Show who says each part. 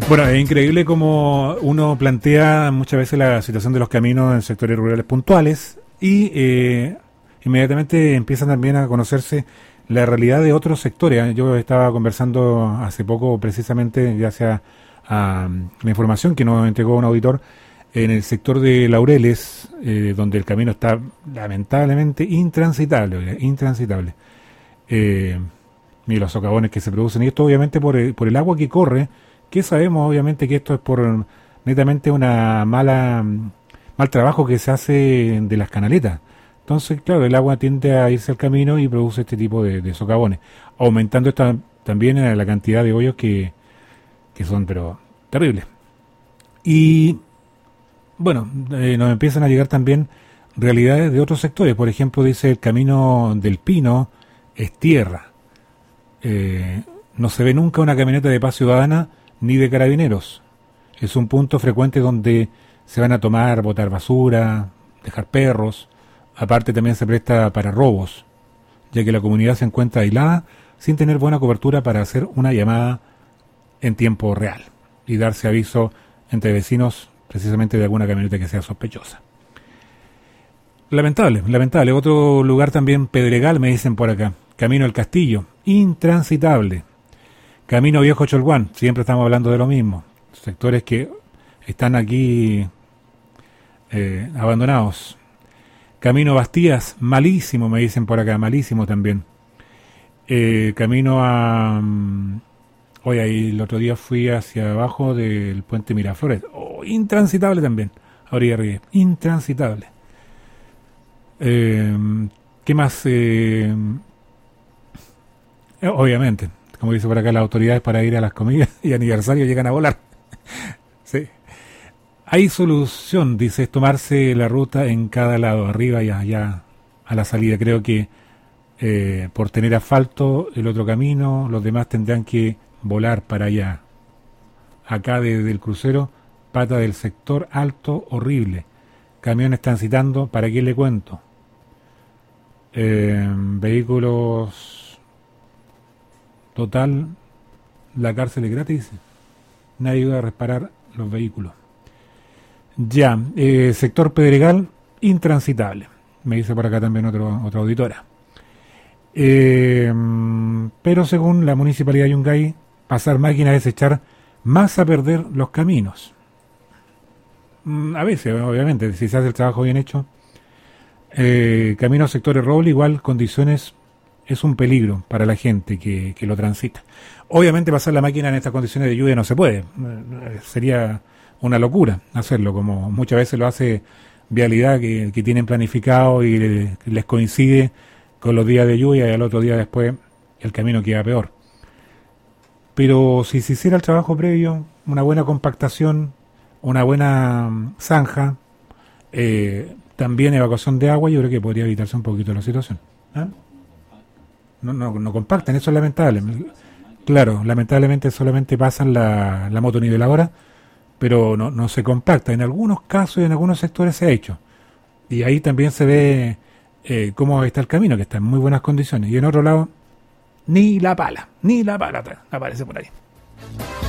Speaker 1: Bueno, es increíble como uno plantea muchas veces la situación de los caminos en sectores rurales puntuales y inmediatamente empiezan también a conocerse la realidad de otros sectores. Yo estaba conversando hace poco precisamente gracias a la información que nos entregó un auditor en el sector de Laureles, donde el camino está lamentablemente intransitable, intransitable. Y los socavones que se producen, y esto obviamente por el agua que corre, que sabemos obviamente que esto es por netamente una mal trabajo que se hace de las canaletas. Entonces, claro, el agua tiende a irse al camino y produce este tipo de socavones, aumentando también la cantidad de hoyos que son pero terribles. Y bueno, nos empiezan a llegar también realidades de otros sectores. Por ejemplo, dice el camino del Pino es tierra. No se ve nunca una camioneta de paz ciudadana ni de carabineros. Es un punto frecuente donde se van a tomar, botar basura, dejar perros. Aparte también se presta para robos, ya que la comunidad se encuentra aislada sin tener buena cobertura para hacer una llamada en tiempo real y darse aviso entre vecinos precisamente de alguna camioneta que sea sospechosa. Lamentable, lamentable. Otro lugar también, Pedregal, me dicen por acá. Camino al Castillo, intransitable. Camino Viejo Cholguán, siempre estamos hablando de lo mismo. Sectores que están aquí abandonados. Camino Bastías, malísimo, me dicen por acá, malísimo también. Camino a... hoy ahí el otro día fui hacia abajo del puente Miraflores. Oh, intransitable también. Ahora intransitable. ¿Qué más? Obviamente, como dice por acá, las autoridades para ir a las comidas y aniversarios llegan a volar. Sí. Hay solución, dice, es tomarse la ruta en cada lado, arriba y allá a la salida. Creo que por tener asfalto, el otro camino, los demás tendrán que volar para allá. Acá desde el crucero, pata del sector alto, horrible. Camiones transitando, ¿para qué le cuento? Vehículos... Total, la cárcel es gratis. Nadie ayuda a reparar los vehículos. Ya, sector Pedregal, intransitable. Me dice por acá también otra auditora. Pero según la Municipalidad de Yungay, pasar máquinas es echar más a perder los caminos. A veces, obviamente, si se hace el trabajo bien hecho. Camino sectores Roble, igual condiciones... es un peligro para la gente que lo transita. Obviamente pasar la máquina en estas condiciones de lluvia no se puede. Sería una locura hacerlo, como muchas veces lo hace Vialidad, que tienen planificado y les coincide con los días de lluvia y al otro día después el camino queda peor. Pero si se hiciera el trabajo previo, una buena compactación, una buena zanja, también evacuación de agua, yo creo que podría evitarse un poquito la situación. ¿Ah? No compactan, eso es lamentable. Claro, lamentablemente solamente pasan la motoniveladora, pero no se compacta. En algunos casos y en algunos sectores se ha hecho. Y ahí también se ve cómo está el camino, que está en muy buenas condiciones. Y en otro lado, ni la pala aparece por ahí.